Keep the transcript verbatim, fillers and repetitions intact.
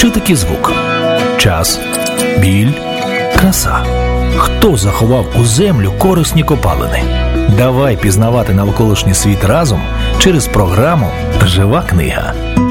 Це такий звук. Час, біль, краса. Хто заховав у землю корисні копалини? Давай пізнавати навколишній світ разом через програму «Жива книга».